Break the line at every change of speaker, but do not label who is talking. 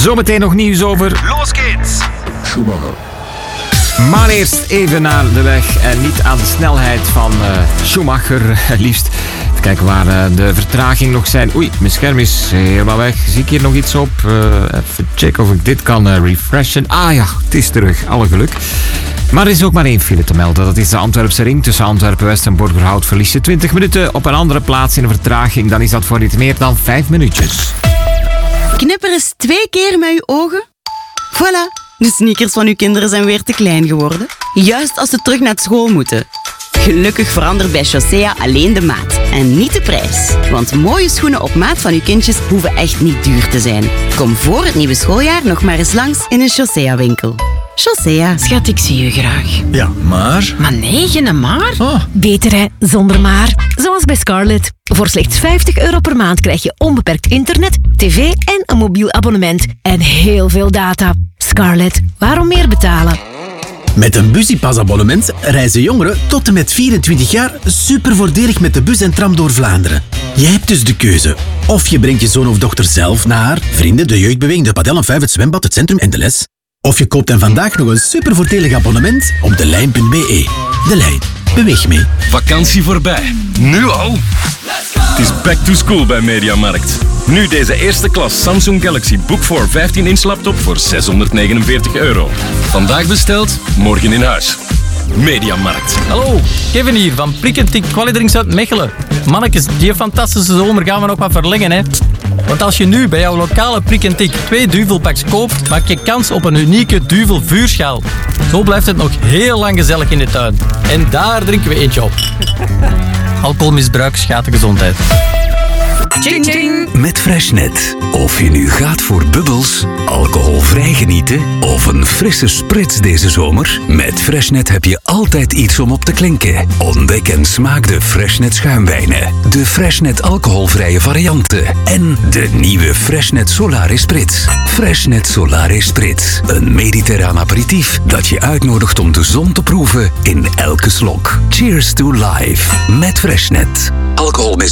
Zometeen nog nieuws over
Los Kids.
Schumacher.
Maar eerst even naar de weg en niet aan de snelheid van Schumacher, liefst. Even kijken waar de vertraging nog zijn. Oei, mijn scherm is helemaal weg. Zie ik hier nog iets op? Even checken of ik dit kan refreshen. Ah ja, het is terug. Alle geluk. Maar er is ook maar één file te melden. Dat is de Antwerpse ring. Tussen Antwerpen-West en Borgerhout verlies je 20 minuten. Op een andere plaats in een vertraging, dan is dat voor niet meer dan 5 minuutjes.
Knipper eens 2 keer met uw ogen. Voilà, de sneakers van uw kinderen zijn weer te klein geworden. Juist als ze terug naar school moeten. Gelukkig verandert bij Chaussea alleen de maat en niet de prijs. Want mooie schoenen op maat van uw kindjes hoeven echt niet duur te zijn. Kom voor het nieuwe schooljaar nog maar eens langs in een Chaussea-winkel. Chaussea.
Schat, ik zie u graag.
Ja, maar...
Maar nee, geen maar.
Oh.
Beter hè, zonder maar. Zoals bij Scarlett. Voor slechts €50 per maand krijg je onbeperkt internet, tv en een mobiel abonnement. En heel veel data. Scarlett, waarom meer betalen?
Met een Busypass-abonnement reizen jongeren tot en met 24 jaar super voordelig met de bus en tram door Vlaanderen. Jij hebt dus de keuze. Of je brengt je zoon of dochter zelf naar vrienden, de jeugdbeweging, de padel en 5, het zwembad, het centrum en de les. Of je koopt hen vandaag nog een super voordelig abonnement op delijn.be. De Lijn. Beweeg mee.
Vakantie voorbij. Nu al? Het is back to school bij Mediamarkt. Nu deze eerste klas Samsung Galaxy Book 4 15-inch laptop voor €649. Vandaag besteld, morgen in huis. Mediamarkt.
Hallo, Kevin hier van Prick & Tick Kwalidrinks uit Mechelen. Mannetjes, die fantastische zomer gaan we nog wat verlengen, hè. Want als je nu bij jouw lokale Prick & Tick 2 duvelpacks koopt, maak je kans op een unieke duvel vuurschaal. Zo blijft het nog heel lang gezellig in de tuin. En daar drinken we eentje op. Alcoholmisbruik schaadt de gezondheid.
Ching ching. Met Freshnet. Of je nu gaat voor bubbels, alcoholvrij genieten of een frisse sprits deze zomer, met Freshnet heb je altijd iets om op te klinken. Ontdek en smaak de Freshnet schuimwijnen, de Freshnet alcoholvrije varianten en de nieuwe Freshnet Solare Spritz. Freshnet Solare Spritz, een mediterraan aperitief dat je uitnodigt om de zon te proeven in elke slok. Cheers to life met Freshnet. Alcoholmisbruik